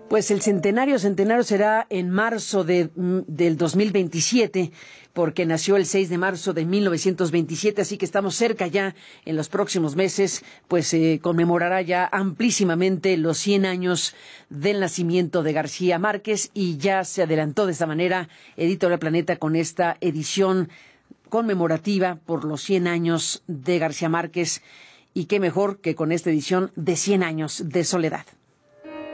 Pues el centenario será en marzo del 2027, porque nació el 6 de marzo de 1927, así que estamos cerca ya. En los próximos meses, pues se conmemorará ya amplísimamente los 100 años del nacimiento de García Márquez, y ya se adelantó de esta manera Editorial Planeta con esta edición conmemorativa por los 100 años de García Márquez, y qué mejor que con esta edición de 100 años de soledad.